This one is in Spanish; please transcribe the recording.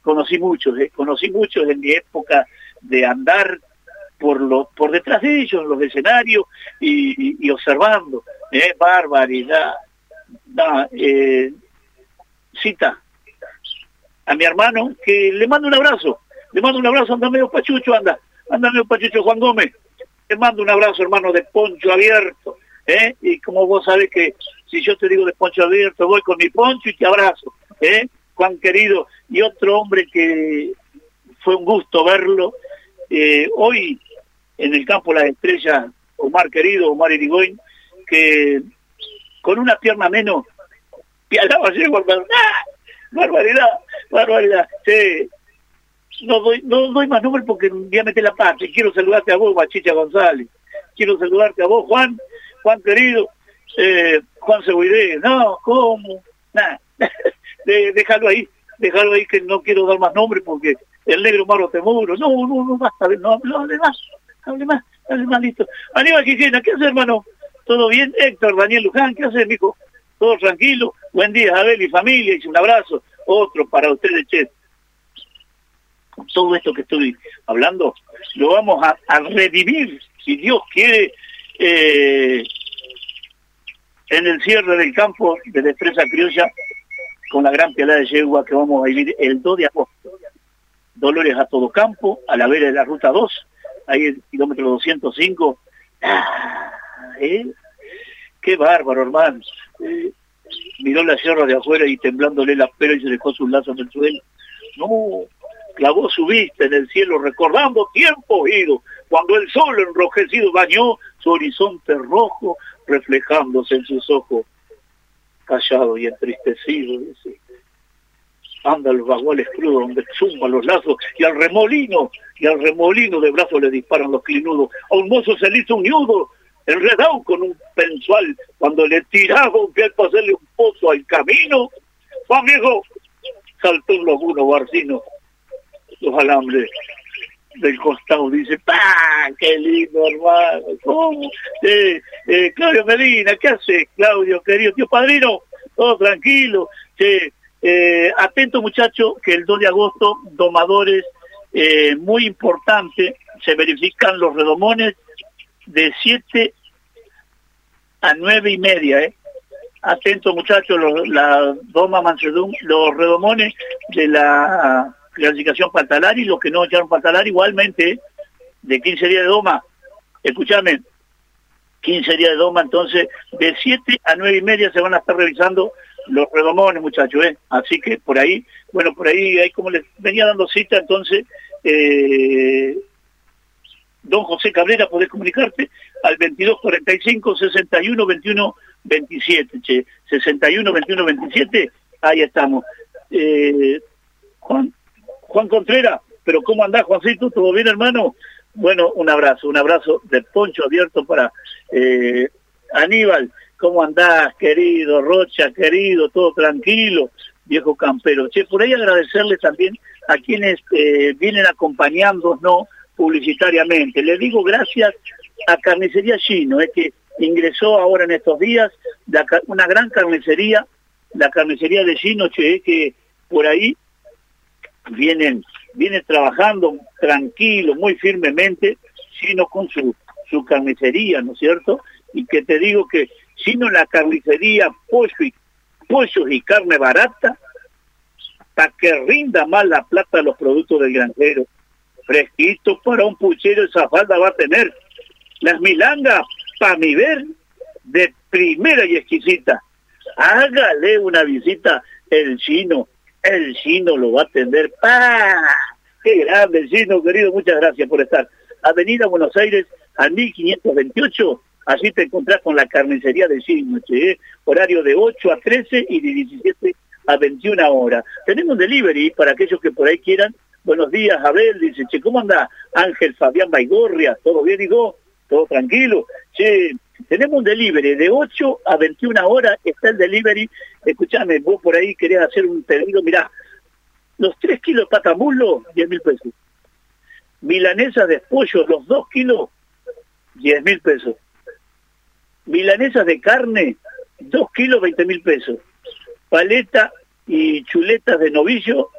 conocí muchos en mi época de andar por detrás de ellos, en los escenarios, y observando, barbaridad. No, cita a mi hermano, que le mando un abrazo, anda medio pachucho, anda medio pachucho, Juan Gómez, te mando un abrazo, hermano, de poncho abierto, y como vos sabés que si yo te digo de poncho abierto, voy con mi poncho y te abrazo, Juan querido. Y otro hombre que fue un gusto verlo, hoy en el campo Las Estrellas, Omar querido, Omar Irigoyen, que con una pierna menos, pialaba yegua, barbaridad, sí. No doy más nombre porque un día mete la pata. Y quiero saludarte a vos, Bachicha González. Quiero saludarte a vos, Juan querido, Juan Seguidé. No, ¿cómo? Nada. Déjalo ahí, que no quiero dar más nombre porque el negro Maro Temuro. No, basta, no hable más, listo. Aníbal Quijena, ¿qué haces, hermano? ¿Todo bien? Héctor Daniel Luján, ¿qué haces, mijo? Todo tranquilo. Buen día, Abel y familia, y un abrazo. Otro para ustedes, che. Todo esto que estoy hablando lo vamos a revivir, si Dios quiere, en el cierre del campo de la Expresa Criolla, con la gran pialada de yegua que vamos a vivir el 2 de agosto. Dolores a todo campo, a la vera de la ruta 2, ahí el kilómetro 205. Qué bárbaro, hermano. Miró la sierra de afuera y temblándole la pera y se dejó sus lazos en el suelo. No, clavó su vista en el cielo recordando tiempos idos, cuando el sol enrojecido bañó su horizonte rojo, reflejándose en sus ojos. Callado y entristecido, dice, anda los baguales crudos donde zumban los lazos, y al remolino de brazos le disparan los clinudos. A un mozo se le hizo un ñudo, enredado con un pensual, cuando le tiraba un pie para hacerle un pozo al camino. Amigo, saltó un lobuno barcino, los alambres del costado, dice, ¡pah! ¡Qué lindo, hermano! ¿Cómo? Claudio Medina, ¿qué hace, Claudio, querido tío padrino? Todo tranquilo. Atento, muchacho, que el 2 de agosto, domadores, muy importante, se verifican los redomones de 7 a 9:30, Atento, muchachos, la doma Mansedum, los redomones de la clasificación Pantalari, los que no echaron Pantalari, igualmente, de 15 días de doma, escúchame, 15 días de doma, entonces, de 7 a 9:30 se van a estar revisando los redomones, muchachos, Así que por ahí, ahí como les venía dando cita, entonces, don José Cabrera, podés comunicarte al 2245-61-21-27, 61-21-27, ahí estamos. Juan Contreras, pero ¿cómo andás, Juancito? ¿Todo bien, hermano? Bueno, un abrazo de poncho abierto para Aníbal. ¿Cómo andás, querido? Rocha, querido, todo tranquilo, viejo campero. Por ahí agradecerles también a quienes vienen acompañándonos, ¿no?, publicitariamente. Les digo gracias a Carnicería Gino, que ingresó ahora en estos días una gran carnicería, la carnicería de Gino, que por ahí viene trabajando tranquilo, muy firmemente, Gino con su carnicería, ¿no es cierto? Y que te digo que Gino, la carnicería, pollos y carne barata, para que rinda más la plata a los productos del granjero. Fresquito para un puchero, esa falda va a tener. Las milangas, para mi ver, de primera y exquisita. Hágale una visita, el Gino lo va a atender. ¡Qué grande el Gino, querido! Muchas gracias por estar. Avenida Buenos Aires, a 1528, así te encontrás con la carnicería de Gino, horario de 8 a 13 y de 17 a 21 horas. Tenemos un delivery para aquellos que por ahí quieran. Buenos días, Abel, dice, ¿cómo anda Ángel Fabián Baigorria? ¿Todo bien, digo? ¿Todo tranquilo? Tenemos un delivery de 8 a 21 horas, está el delivery. Escuchame, vos por ahí querés hacer un pedido, mirá, los 3 kilos de patamulo, 10.000 pesos. Milanesas de pollo, los 2 kilos, 10.000 pesos. Milanesas de carne, 2 kilos, 20.000 pesos. Paleta y chuletas de novillo,